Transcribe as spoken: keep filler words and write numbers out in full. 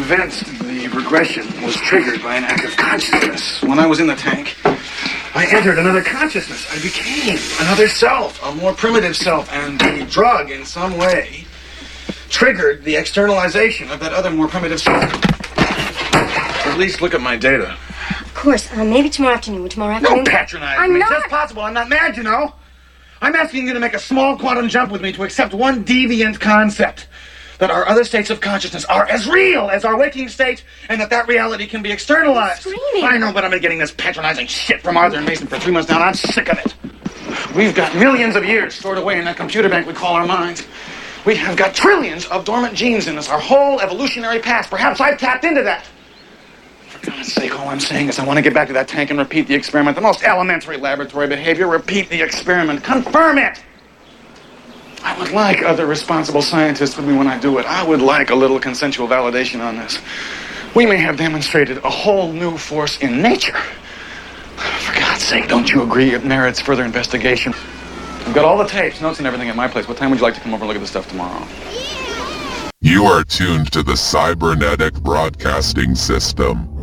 convinced the regression was triggered by an act of consciousness. When I was in the tank, I entered another consciousness. I became another self, a more primitive self, and the drug, in some way, triggered the externalization of that other more primitive self. At least look at my data. Of course. Uh, maybe tomorrow afternoon. Tomorrow afternoon. Don't patronize I'm me. not. It's just possible. I'm not mad, you know. I'm asking you to make a small quantum jump with me to accept one deviant concept. That our other states of consciousness are as real as our waking state, and that that reality can be externalized. Screaming. I know, but I've been getting this patronizing shit from Arthur and Mason for three months now, and I'm sick of it. We've got millions of years stored away in that computer bank we call our minds. We have got trillions of dormant genes in us, our whole evolutionary past. Perhaps I've tapped into that. For God's sake, all I'm saying is I want to get back to that tank and repeat the experiment. The most elementary laboratory behavior. Repeat the experiment. Confirm it. I would like other responsible scientists with me when I do it. I would like a little consensual validation on this. We may have demonstrated a whole new force in nature. For God's sake, don't you agree it merits further investigation? I've got all the tapes, notes, and everything at my place. What time would you like to come over and look at the stuff tomorrow? You are tuned to the Cybernetic Broadcasting System.